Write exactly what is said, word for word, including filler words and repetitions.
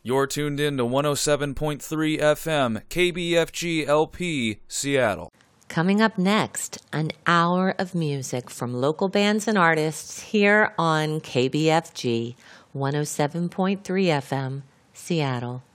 You're tuned in to one oh seven point three F M, K B F G L P, Seattle. Coming up next, an hour of music from local bands and artists here on K B F G one oh seven point three F M, Seattle.